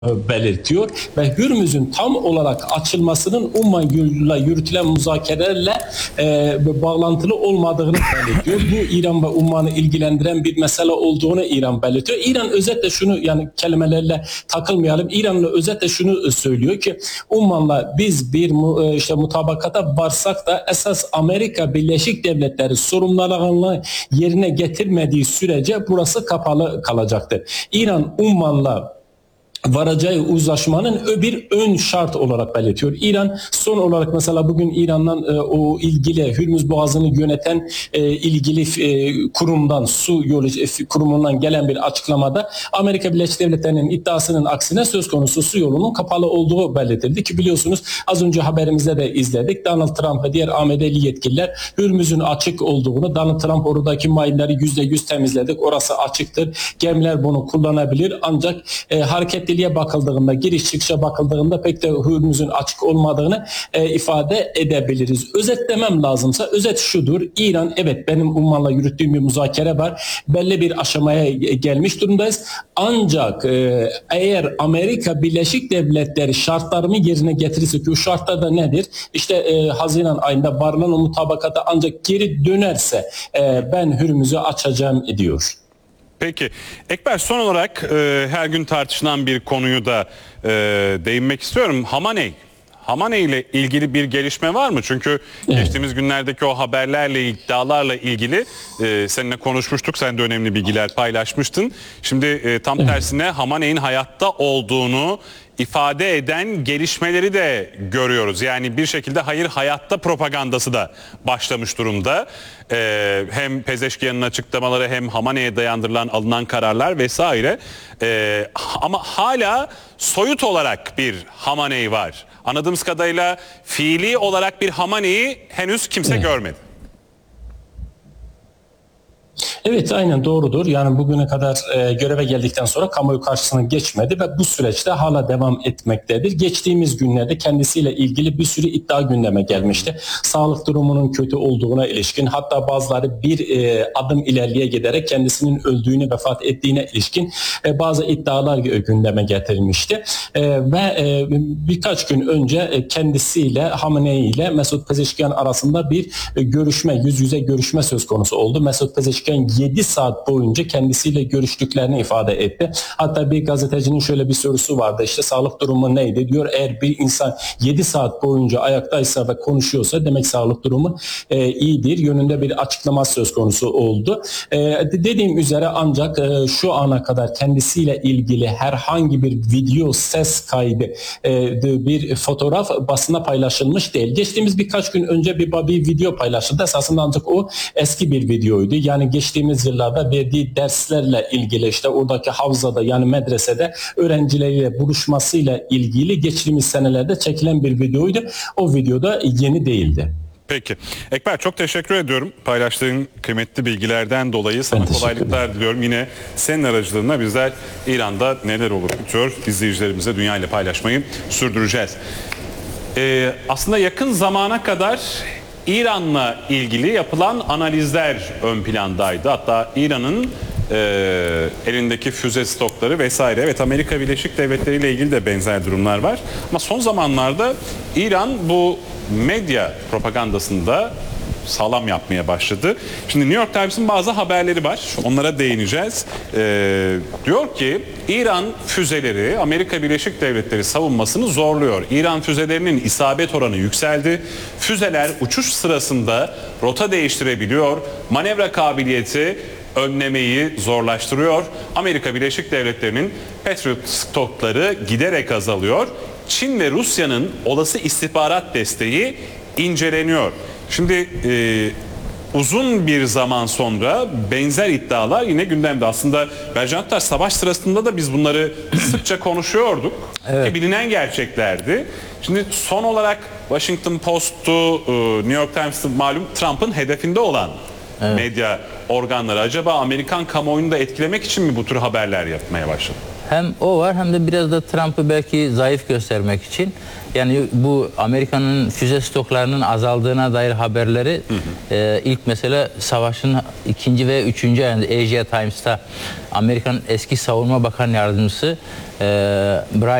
belirtiyor ve Hürmüz'ün tam olarak açılmasının Umman yoluyla yürütülen müzakerelerle bağlantılı olmadığını belirtiyor. Bu İran ve Umman'ı ilgilendiren bir mesele olduğunu İran belirtiyor. İran özetle şunu, yani kelimelerle takılmayalım, İran'la özetle şunu söylüyor ki Umman'la biz bir mutabakata varsak da esas Amerika Birleşik Devletleri sorumluluğunu yerine getirmediği sürece burası kapalı kalacaktır. İran Umman'la varacağı uzlaşmanın bir ön şart olarak belirtiyor. İran son olarak mesela bugün İran'dan o ilgili Hürmüz Boğazı'nı yöneten ilgili kurumdan, su yolu kurumundan gelen bir açıklamada Amerika Birleşik Devletleri'nin iddiasının aksine söz konusu su yolunun kapalı olduğu belirtildi ki biliyorsunuz az önce haberimizde de izledik. Donald Trump ve diğer ABD'li yetkililer Hürmüz'ün açık olduğunu, Donald Trump oradaki mayınları %100 temizledik, orası açıktır, gemiler bunu kullanabilir, ancak hareketliliğe bakıldığında, giriş çıkışa bakıldığında pek de Hürmüz'ün açık olmadığını ifade edebiliriz. Özetlemem lazımsa özet şudur: İran, evet benim Umman'la yürüttüğüm bir müzakere var, belli bir aşamaya gelmiş durumdayız, ancak eğer Amerika Birleşik Devletleri şartlarımı yerine getirirse, ki o şartlar da nedir? İşte Haziran ayında varılan o mutabakata ancak geri dönerse ben Hürmüz'ü açacağım diyor. Peki Ekber, son olarak her gün tartışılan bir konuyu da değinmek istiyorum. Hamaney ile ilgili bir gelişme var mı? Çünkü geçtiğimiz günlerdeki o haberlerle, iddialarla ilgili seninle konuşmuştuk. Sen de önemli bilgiler paylaşmıştın. Şimdi tam tersine Hamaney'in hayatta olduğunu ifade eden gelişmeleri de görüyoruz. Yani bir şekilde hayır hayatta propagandası da başlamış durumda. Hem Pezeşkiyan'ın açıklamaları hem Hamaney'e dayandırılan alınan kararlar vesaire. Ama hala soyut olarak bir Hamaney var. Anladığımız kadarıyla fiili olarak bir Hamaney'i henüz kimse görmedi. Evet, aynen doğrudur. Yani bugüne kadar göreve geldikten sonra kamuoyu karşısına geçmedi ve bu süreçte hala devam etmektedir. Geçtiğimiz günlerde kendisiyle ilgili bir sürü iddia gündeme gelmişti. Sağlık durumunun kötü olduğuna ilişkin, hatta bazıları bir adım ileriye giderek kendisinin öldüğünü, vefat ettiğine ilişkin bazı iddialar gündeme getirilmişti. Ve birkaç gün önce kendisiyle, Hamaney ile Mesut Pezeşkiyan arasında bir görüşme, yüz yüze görüşme söz konusu oldu. Mesut Pezeşkiyan 7 saat boyunca kendisiyle görüştüklerini ifade etti. Hatta bir gazetecinin şöyle bir sorusu vardı, işte sağlık durumu neydi diyor. Eğer bir insan 7 saat boyunca ayaktaysa ve konuşuyorsa demek sağlık durumu iyidir yönünde bir açıklama söz konusu oldu. Dediğim üzere ancak şu ana kadar kendisiyle ilgili herhangi bir video, ses kaydı, bir fotoğraf basına paylaşılmış değil. Geçtiğimiz birkaç gün önce bir video paylaşıldı. Esasında ancak o eski bir videoydu. Yani geçtiğimiz yıllarda verdiği derslerle ilgili, işte oradaki havzada, yani medresede öğrencileriyle buluşmasıyla ilgili geçtiğimiz senelerde çekilen bir videoydu. O videoda yeni değildi. Peki. Ekber, çok teşekkür ediyorum. Paylaştığın kıymetli bilgilerden dolayı sana kolaylıklar diliyorum. Yine senin aracılığında bizler İran'da neler olup bitiyor izleyicilerimize dünya ile paylaşmayı sürdüreceğiz. Aslında yakın zamana kadar İran'la ilgili yapılan analizler ön plandaydı. Hatta İran'ın elindeki füze stokları vesaire. Evet, Amerika Birleşik Devletleri ile ilgili de benzer durumlar var. Ama son zamanlarda İran bu medya propagandasında sağlam yapmaya başladı. Şimdi New York Times'ın bazı haberleri var. Onlara değineceğiz. Diyor ki İran füzeleri Amerika Birleşik Devletleri savunmasını zorluyor. İran füzelerinin isabet oranı yükseldi. Füzeler uçuş sırasında rota değiştirebiliyor. Manevra kabiliyeti önlemeyi zorlaştırıyor. Amerika Birleşik Devletleri'nin Patriot stokları giderek azalıyor. Çin ve Rusya'nın olası istihbarat desteği inceleniyor. Şimdi uzun bir zaman sonra benzer iddialar yine gündemde. Aslında Bercan Aktaş, savaş sırasında da biz bunları sıkça konuşuyorduk. Evet. Bilinen gerçeklerdi. Şimdi son olarak Washington Post'u, New York Times'ı malum Trump'ın hedefinde olan medya organları acaba Amerikan kamuoyunu da etkilemek için mi bu tür haberler yapmaya başladı? Hem o var hem de biraz da Trump'ı belki zayıf göstermek için. Yani bu Amerika'nın füze stoklarının azaldığına dair haberleri ilk mesela savaşın 2. ve 3. ayında Asia Times'ta Amerika'nın eski savunma bakan yardımcısı Brian